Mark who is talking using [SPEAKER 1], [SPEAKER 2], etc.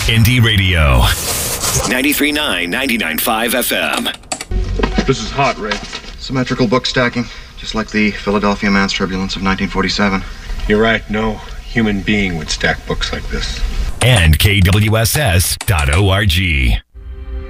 [SPEAKER 1] Indie Radio. 93.9, 99.5 FM.
[SPEAKER 2] This is hot, Ray.
[SPEAKER 3] Symmetrical book stacking, just like the Philadelphia Man's Turbulence of 1947.
[SPEAKER 2] You're right, no human being would stack books like this.
[SPEAKER 1] And KWSS.org.